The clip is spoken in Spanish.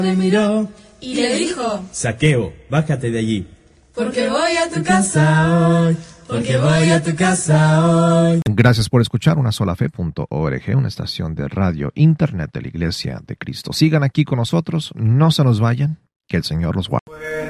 Le miró y le dijo: Zaqueo, bájate de allí, porque voy a tu casa hoy, porque voy a tu casa hoy. Gracias por escuchar unasolafe.org, una estación de radio internet de la Iglesia de Cristo. Sigan aquí con nosotros, no se nos vayan, que el Señor los guarde.